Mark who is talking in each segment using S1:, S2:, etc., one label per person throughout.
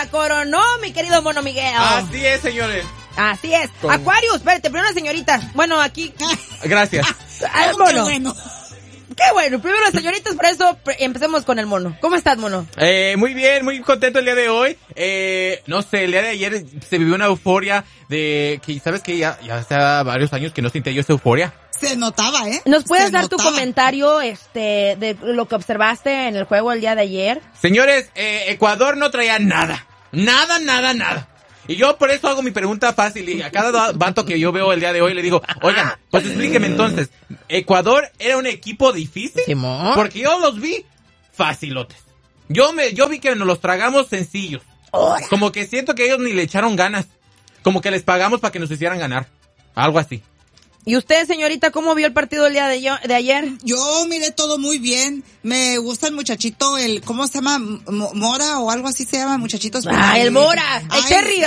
S1: la coronó, mi querido Mono Miguel.
S2: Así es, señores.
S1: Así es. Aquarius, espérate, primero una señorita. Bueno, aquí.
S2: Gracias.
S1: Mono. Bueno. Qué bueno, primero las señoritas, por eso empecemos con el Mono. ¿Cómo estás, Mono?
S2: Muy bien, muy contento el día de hoy. No sé, el día de ayer se vivió una euforia de que, ¿sabes qué? Ya hace varios años que no sentía yo esa euforia.
S3: Se notaba, ¿eh?
S1: ¿Nos puedes dar tu comentario, de lo que observaste en el juego el día de ayer?
S2: Señores, Ecuador no traía nada. Nada. Y yo por eso hago mi pregunta fácil y a cada vato que yo veo el día de hoy le digo, oigan, pues explíqueme entonces, ¿Ecuador era un equipo difícil?
S1: ¿Simón?
S2: Porque yo los vi facilotes. Yo vi que nos los tragamos sencillos.
S1: ¡Ora!
S2: Como que siento que ellos ni le echaron ganas. Como que les pagamos para que nos hicieran ganar. Algo así.
S1: ¿Y usted, señorita, cómo vio el partido el día de ayer?
S3: Yo miré todo muy bien. Me gusta el muchachito, ¿cómo se llama? Mora o algo así se llama, muchachitos.
S1: El Mora, el Cherry,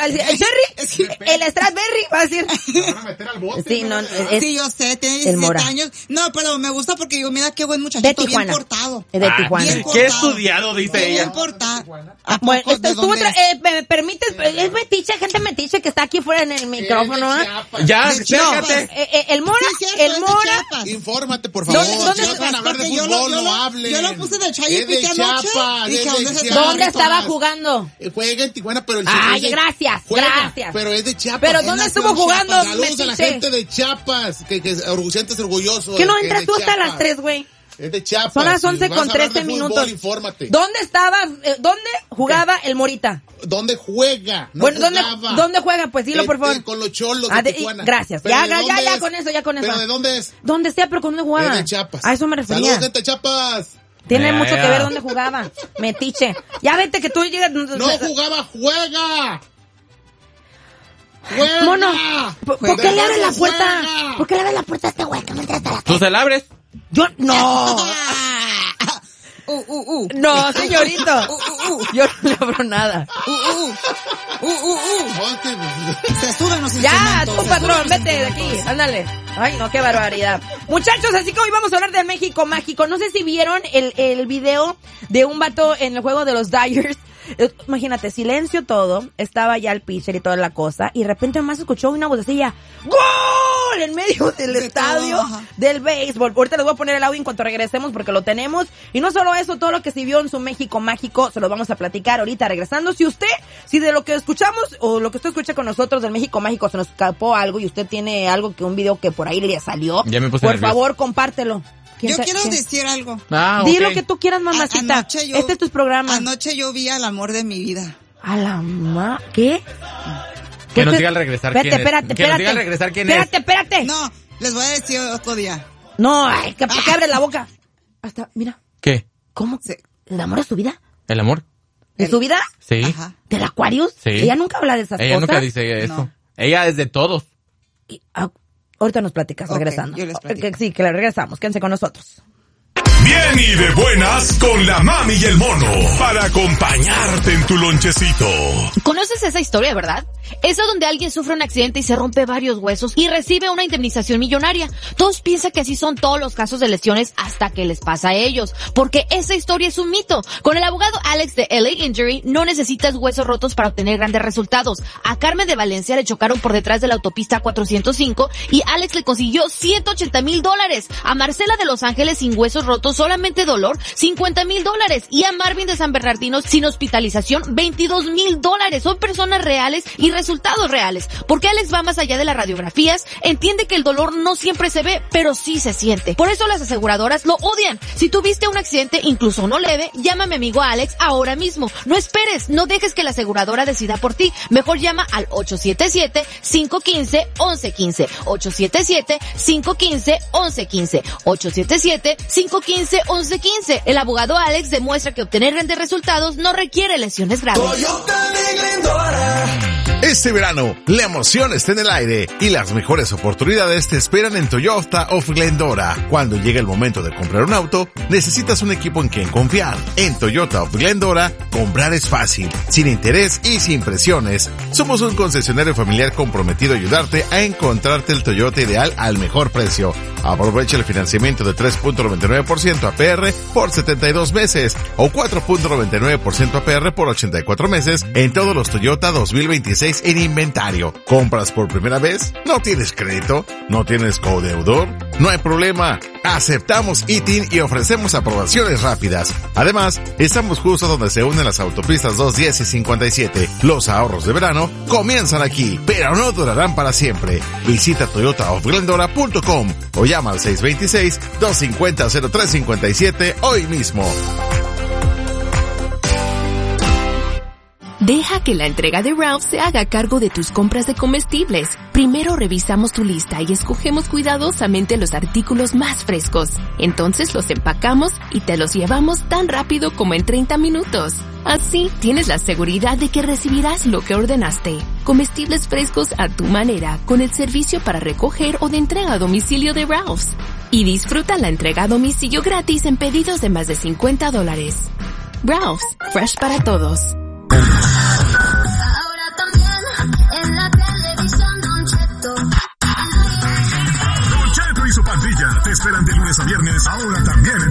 S1: el Strawberry, va a decir.
S4: ¿Se van a meter al bote?
S1: Sí, no,
S3: sí, yo sé, tiene 17 años. No, pero me gusta porque yo, mira qué buen muchachito, bien portado.
S1: Es de Tijuana.
S2: Qué estudiado, dice ella.
S3: Bien portado.
S1: Bueno, ¿me permites? Es metiche, gente metiche que está aquí fuera en el micrófono, ¿eh?
S2: Ya, acércate.
S1: El Mora,
S3: sí, cierto,
S1: el Mora.
S4: Infórmate, por favor.
S1: ¿Dónde
S4: si van a hablar de fútbol, no hablen.
S3: Yo lo puse del Chayo
S4: Es de
S3: anoche.
S4: Chiapas.
S1: ¿Dónde estaba jugando?
S4: Juega en Tijuana, pero el
S1: Ay, gracias.
S4: Pero es de Chiapas.
S1: ¿Pero dónde estuvo jugando?
S4: Saludos a la gente de Chiapas, que sientes orgulloso.
S1: ¿Qué no entras tú hasta las 3, güey?
S4: Es de Chiapas.
S1: Son las 11:13 minutos.
S4: Infórmate.
S1: ¿Dónde estaba? ¿Dónde jugaba el Morita?
S4: ¿Dónde juega? No
S1: bueno,
S4: jugaba.
S1: ¿dónde juega? Pues dilo, por favor.
S4: Con los Cholos de Tijuana.
S1: Gracias. Ya con eso.
S4: ¿Pero de dónde es?
S1: ¿Dónde sea, pero con dónde jugaba?
S4: Es de Chiapas.
S1: A eso me refería.
S4: Saludos, gente de Chiapas.
S1: Tiene mucho que ver dónde jugaba. Metiche. Ya vete que tú llegas.
S4: No jugaba, juega. ¡Juega!
S1: Mono, ¿por qué le abres la puerta? ¿Por qué le abres la puerta a este güey que me entra hasta la
S2: ¿Tú se la abres?
S1: Yo, no. No, señorito. Yo no le abro nada.
S3: Se suben los
S1: Ya,
S3: instrumentos.
S1: tú, patrón, vete de aquí. Ándale. Ay, no, qué barbaridad. Muchachos, así que hoy vamos a hablar de México Mágico. No sé si vieron el video de un vato en el juego de los Dyers. Imagínate, silencio todo, estaba ya el pitcher y toda la cosa, y de repente nomás escuchó una vocecilla, ¡gol! En medio del estadio del béisbol. Ahorita les voy a poner el audio en cuanto regresemos porque lo tenemos. Y no solo eso, todo lo que se vio en su México Mágico, se lo vamos a platicar ahorita regresando. Si de lo que escuchamos o lo que usted escucha con nosotros del México Mágico se nos escapó algo y usted tiene algo un video que por ahí le salió,
S2: ya me puse
S1: por
S2: nervioso.
S1: Favor, compártelo.
S3: Yo quiero decir algo.
S1: Di lo que tú quieras, mamacita. Este es tu programa.
S3: Anoche yo vi al amor de mi vida.
S1: ¿A la ¿Qué?
S2: Que nos diga al regresar quién es.
S1: Espérate.
S2: Que nos diga al regresar quién es.
S1: Espérate.
S3: No, les voy a decir otro día.
S1: No, ay, que abre la boca. Hasta, mira.
S2: ¿Qué?
S1: ¿Cómo?
S3: Sí.
S1: ¿El amor es tu vida?
S2: ¿El amor?
S1: ¿Es tu vida?
S2: Sí.
S3: Ajá.
S1: ¿Del Aquarius?
S2: Sí.
S1: Ella nunca habla de esas cosas.
S2: Ella nunca dice eso.
S3: No.
S2: Ella es de todos.
S1: Ahorita nos platicas, regresando.
S3: Yo les platico.
S1: Sí, que regresamos. Quédense con nosotros.
S5: Bien y de buenas con la mami y el mono para acompañarte en tu lonchecito.
S6: ¿Conoces esa historia, verdad? Esa donde alguien sufre un accidente y se rompe varios huesos y recibe una indemnización millonaria. Todos piensan que así son todos los casos de lesiones hasta que les pasa a ellos, porque esa historia es un mito. Con el abogado Alex de LA Injury no necesitas huesos rotos para obtener grandes resultados. A Carmen de Valencia le chocaron por detrás de la autopista 405 y Alex le consiguió $180,000. A Marcela de Los Ángeles sin huesos rotos, solamente dolor, $50,000. Y a Marvin de San Bernardino sin hospitalización, $22,000. Son personas reales y resultados reales. Porque Alex va más allá de las radiografías, entiende que el dolor no siempre se ve, pero sí se siente. Por eso las aseguradoras lo odian. Si tuviste un accidente, incluso no leve, llama a mi amigo Alex ahora mismo. No esperes, no dejes que la aseguradora decida por ti. Mejor llama al 877-515-1115. 877-515-1115. 877-515-1115. El abogado Alex demuestra que obtener grandes resultados no requiere lesiones graves.
S5: Toyota de Glendora
S7: Este verano, la emoción está en el aire y las mejores oportunidades te esperan en Toyota of Glendora. Cuando llega el momento de comprar un auto, necesitas un equipo en quien confiar. En Toyota of Glendora, comprar es fácil, sin interés y sin presiones. Somos un concesionario familiar comprometido a ayudarte a encontrarte el Toyota ideal al mejor precio. Aprovecha el financiamiento de 3.99% APR por 72 meses o 4.99% APR por 84 meses en todos los Toyota 2026 en inventario. ¿Compras por primera vez? ¿No tienes crédito? ¿No tienes codeudor? No hay problema. Aceptamos ITIN y ofrecemos aprobaciones rápidas. Además, estamos justo donde se unen las autopistas 210 y 57. Los ahorros de verano comienzan aquí, pero no durarán para siempre. Visita toyotaofglendora.com o llama al 626-250-0357 hoy mismo.
S8: Deja que la entrega de Ralph se haga cargo de tus compras de comestibles. Primero revisamos tu lista y escogemos cuidadosamente los artículos más frescos. Entonces los empacamos y te los llevamos tan rápido como en 30 minutos. Así tienes la seguridad de que recibirás lo que ordenaste. Comestibles frescos a tu manera, con el servicio para recoger o de entrega a domicilio de Ralph's. Y disfruta la entrega a domicilio gratis en pedidos de más de $50. Ralph's, fresh para todos.
S9: Ahora también en la televisión Don Cheto.
S5: Don Cheto y su pandilla te esperan de lunes a viernes, ahora también en